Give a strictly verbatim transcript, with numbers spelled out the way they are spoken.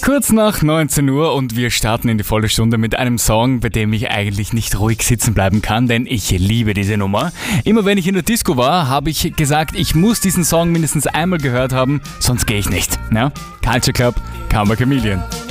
Kurz nach neunzehn Uhr und wir starten in die volle Stunde mit einem Song, bei dem ich eigentlich nicht ruhig sitzen bleiben kann, denn ich liebe diese Nummer. Immer wenn ich in der Disco war, habe ich gesagt, ich muss diesen Song mindestens einmal gehört haben, sonst gehe ich nicht. Ja? Culture Club, Karma Chameleon.